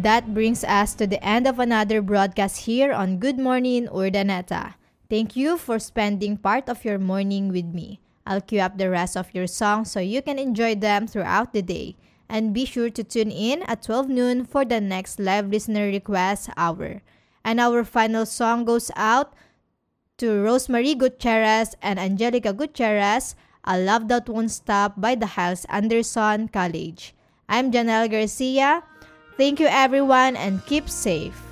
That brings us to the end of another broadcast here on Good Morning Urdaneta. Thank you for spending part of your morning with me. I'll queue up the rest of your songs so you can enjoy them throughout the day. And be sure to tune in at 12 noon for the next live listener request hour. And our final song goes out to Rosemary Gutierrez and Angelica Gutierrez, A Love That Won't Stop by the Hyles Anderson College. I'm Janelle Garcia. Thank you everyone and keep safe.